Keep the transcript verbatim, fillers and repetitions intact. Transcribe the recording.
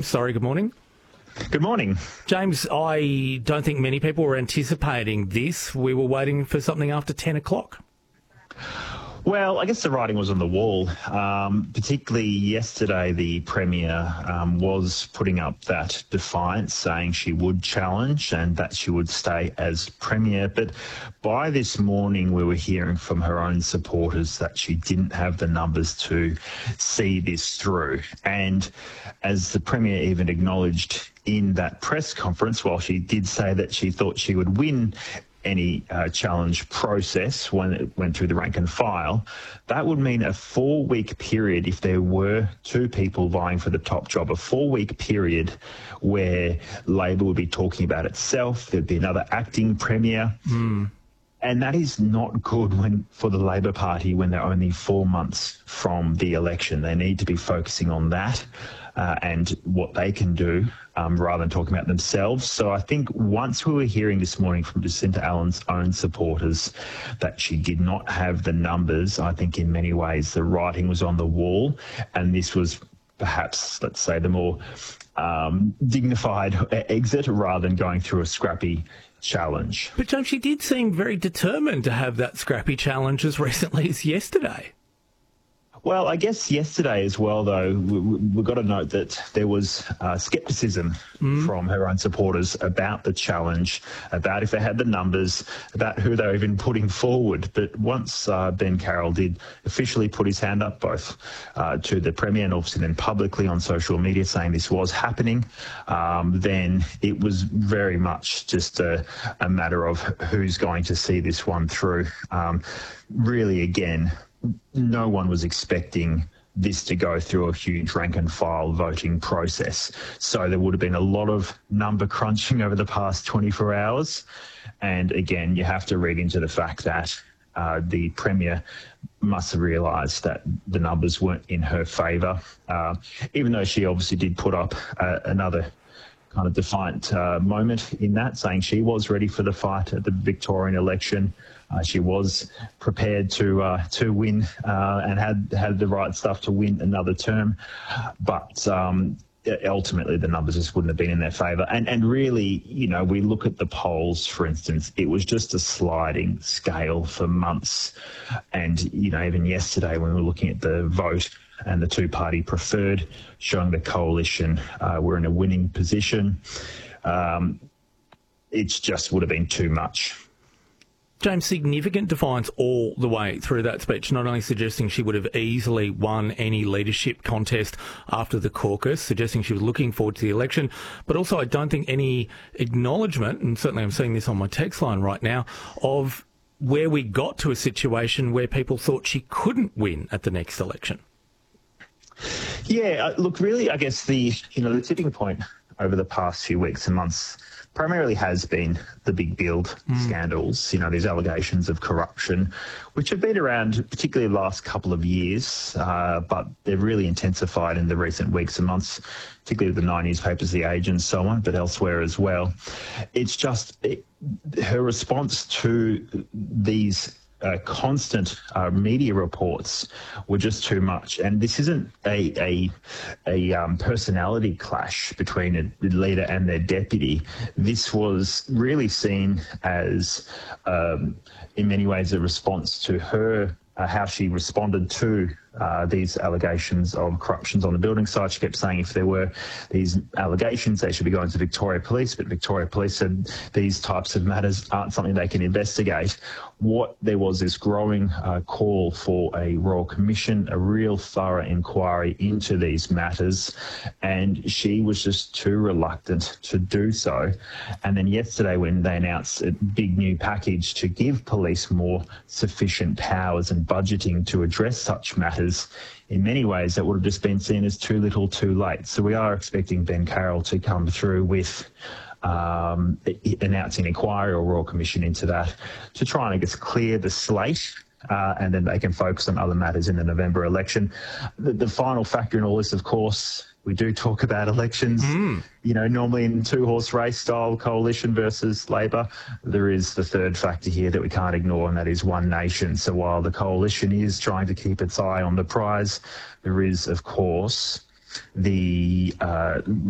Sorry, good morning. Good morning. James, I don't think many people were anticipating this. We were waiting for something after ten o'clock. Well, I guess the writing was on the wall. Um, particularly yesterday, the Premier um, was putting up that defiance, saying she would challenge and that she would stay as Premier. But by this morning, we were hearing from her own supporters that she didn't have the numbers to see this through. And as the Premier even acknowledged in that press conference, while she did say that she thought she would win any uh, challenge process when it went through the rank and file, that would mean a four-week period if there were two people vying for the top job, a four-week period where Labor would be talking about itself, there'd be another acting Premier. Mm. And that is not good when for the Labor Party when they're only four months from the election. They need to be focusing on that uh, and what they can do um, rather than talking about themselves. So I think once we were hearing this morning from Jacinta Allen's own supporters that she did not have the numbers, I think in many ways the writing was on the wall, and this was perhaps, let's say, the more um, dignified exit rather than going through a scrappy challenge. But James, she did seem very determined to have that scrappy challenge as recently as yesterday. Well, I guess yesterday as well, though, we, we've got to note that there was uh, scepticism mm. from her own supporters about the challenge, about if they had the numbers, about who they were even putting forward. But once uh, Ben Carroll did officially put his hand up, both uh, to the Premier and obviously then publicly on social media saying this was happening, um, then it was very much just a, a matter of who's going to see this one through. Um, really, again, no one was expecting this to go through a huge rank and file voting process. So there would have been a lot of number crunching over the past twenty-four hours. And again, you have to read into the fact that uh, the Premier must have realised that the numbers weren't in her favour, uh, even though she obviously did put up uh, another kind of defiant uh, moment in that, saying she was ready for the fight at the Victorian election. Uh, she was prepared to uh, to win uh, and had had the right stuff to win another term, but um, ultimately the numbers just wouldn't have been in their favour. And and really, you know, we look at the polls, for instance, it was just a sliding scale for months. And you know, even yesterday when we were looking at the vote and the two-party preferred, showing the coalition uh, were in a winning position, um, it just would have been too much. James, significant defiance all the way through that speech, not only suggesting she would have easily won any leadership contest after the caucus, suggesting she was looking forward to the election, but also I don't think any acknowledgement, and certainly I'm seeing this on my text line right now, of where we got to a situation where people thought she couldn't win at the next election. Yeah, look, really, I guess the, you know, the tipping point over the past few weeks and months primarily has been the big build mm. scandals, you know, these allegations of corruption, which have been around particularly the last couple of years, uh, but they've really intensified in the recent weeks and months, particularly with the Nine newspapers, The Age and so on, but elsewhere as well. It's just it, her response to these Uh, constant uh, media reports were just too much. And this isn't a a, a um, personality clash between a leader and their deputy. This was really seen as, um, in many ways, a response to her, uh, how she responded to Uh, these allegations of corruptions on the building site. She kept saying if there were these allegations, they should be going to Victoria Police, but Victoria Police said these types of matters aren't something they can investigate. What there was this growing uh, call for a Royal Commission, a real thorough inquiry into these matters, and she was just too reluctant to do so. And then yesterday when they announced a big new package to give police more sufficient powers and budgeting to address such matters, in many ways that would have just been seen as too little too late. So we are expecting Ben Carroll to come through with um, announcing an inquiry or Royal Commission into that to try and, I guess, clear the slate, uh, and then they can focus on other matters in the November election. The, the final factor in all this, of course, we do talk about elections, mm. you know, normally in two-horse race style coalition versus Labor. There is the third factor here that we can't ignore, and that is One Nation. So while the coalition is trying to keep its eye on the prize, there is, of course, the uh,